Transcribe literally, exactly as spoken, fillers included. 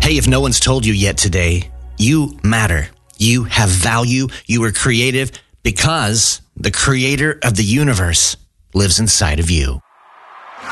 Hey, if no one's told you yet today, you matter. You have value. You are creative because the creator of the universe lives inside of you.